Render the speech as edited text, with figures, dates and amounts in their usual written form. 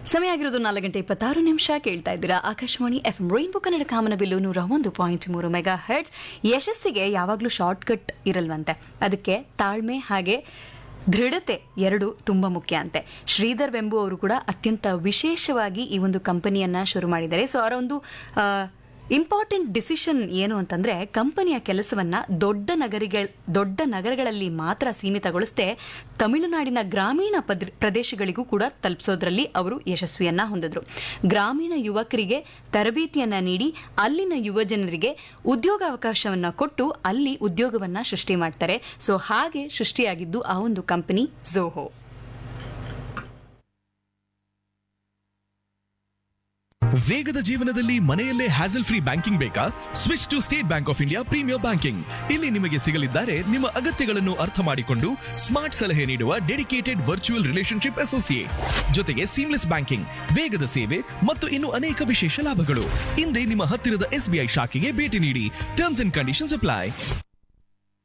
ಸಮಯ ಆಗಿರೋದು 4:26 ಕೇಳ್ತಾ ಇದ್ದೀರಾ ಆಕಾಶವಾಣಿ ಎಫ್ಎಂ ರೈನ್ಬೋ ಕನ್ನಡ ಕಾಮನಬಿಲ್ಲು 101.3 ಮೆಗಾ ಹರ್ಟ್ಸ್. ಯಶಸ್ಸಿಗೆ ಯಾವಾಗಲೂ ಶಾರ್ಟ್ಕಟ್ ಇರಲ್ವಂತೆ, ಅದಕ್ಕೆ ತಾಳ್ಮೆ ಹಾಗೆ ದೃಢತೆ ಎರಡು ತುಂಬಾ ಮುಖ್ಯ ಅಂತೆ. ಶ್ರೀಧರ್ ವೆಂಬು ಅವರು ಕೂಡ ಅತ್ಯಂತ ವಿಶೇಷವಾಗಿ ಈ ಒಂದು ಕಂಪನಿಯನ್ನ ಶುರು ಮಾಡಿದ್ದಾರೆ. ಸೊ ಅವರ ಒಂದು ಇಂಪಾರ್ಟೆಂಟ್ ಡಿಸಿಷನ್ ಏನು ಅಂತಂದ್ರೆ, ಕಂಪನಿಯ ಕೆಲಸವನ್ನ ದೊಡ್ಡ ನಗರಗಳಲ್ಲಿ ಮಾತ್ರ ಸೀಮಿತಗೊಳಿಸದೆ ತಮಿಳುನಾಡಿನ ಗ್ರಾಮೀಣ ಪ್ರದೇಶಗಳಿಗೂ ಕೂಡ ತಲುಪಿಸೋದ್ರಲ್ಲಿ ಅವರು ಯಶಸ್ವಿಯನ್ನ ಹೊಂದಿದ್ರು. ಗ್ರಾಮೀಣ ಯುವಕರಿಗೆ ತರಬೇತಿಯನ್ನ ನೀಡಿ ಅಲ್ಲಿನ ಯುವ ಜನರಿಗೆ ಉದ್ಯೋಗಾವಕಾಶವನ್ನ ಕೊಟ್ಟು ಅಲ್ಲಿ ಉದ್ಯೋಗವನ್ನ ಸೃಷ್ಟಿ ಮಾಡ್ತಾರೆ. ಸೊ ಹಾಗೆ ಸೃಷ್ಟಿಯಾಗಿದ್ದು ಆ ಒಂದು ಕಂಪನಿ ಝೋಹೋ. ವೇಗದ ಜೀವನದಲ್ಲಿ ಮನೆಯಲ್ಲೇ ಹ್ಯಾಸಲ್ ಫ್ರೀ ಬ್ಯಾಂಕಿಂಗ್ ಬೇಕಾ? Switch to state bank of India premier banking. ಇಲ್ಲಿ ನಿಮಗೆ ಸಿಗಲಿದ್ದಾರೆ ನಿಮ್ಮ ಅಗತ್ಯಗಳನ್ನು ಅರ್ಥ ಮಾಡಿಕೊಂಡು ಸ್ಮಾರ್ಟ್ ಸಲಹೆ ನೀಡುವ ಡೆಡಿಕೇಟೆಡ್ ವರ್ಚುವಲ್ ರಿಲೇಶನ್ಶಿಪ್ ಅಸೋಸಿಯೇಟ್, ಜೊತೆಗೆ ಸೀಮ್ಲೆಸ್ ಬ್ಯಾಂಕಿಂಗ್, ವೇಗದ ಸೇವೆ ಮತ್ತು ಇನ್ನು ಅನೇಕ ವಿಶೇಷ ಲಾಭಗಳು. ಹಿಂದೆ ನಿಮ್ಮ ಹತ್ತಿರದ SBI ಶಾಖೆಗೆ ಭೇಟಿ ನೀಡಿ. Terms and conditions apply.